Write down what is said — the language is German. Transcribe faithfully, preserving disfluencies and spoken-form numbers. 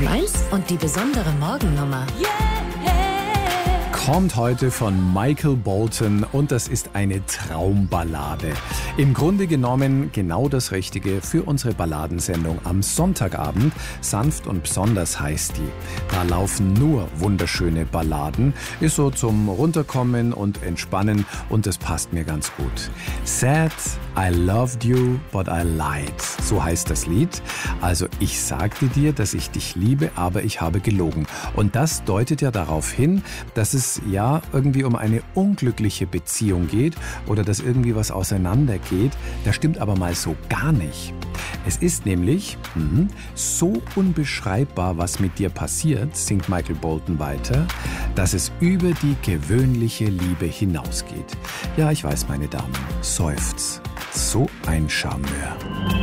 Bayern eins und die besondere Morgennummer. Kommt heute von Michael Bolton und das ist eine Traumballade. Im Grunde genommen genau das Richtige für unsere Balladensendung am Sonntagabend. Sanft und besonders heißt die. Da laufen nur wunderschöne Balladen. Ist so zum Runterkommen und Entspannen und das passt mir ganz gut. Said I loved you, but I lied. So heißt das Lied. Also ich sagte dir, dass ich dich liebe, aber ich habe gelogen. Und das deutet ja darauf hin, dass es ja irgendwie um eine unglückliche Beziehung geht oder dass irgendwie was auseinandergeht. Das stimmt aber mal so gar nicht. Es ist nämlich mh, so unbeschreibbar, was mit dir passiert, singt Michael Bolton weiter, dass es über die gewöhnliche Liebe hinausgeht. Ja, ich weiß, meine Damen, seufzt. So ein Charmeur.